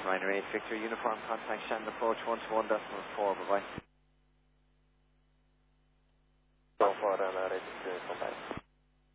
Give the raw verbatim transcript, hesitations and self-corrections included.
Ryanair eight Victor, uniform contact Shannon approach one to one decimal four, bye bye. So far, Ryanair eight Victor, come back.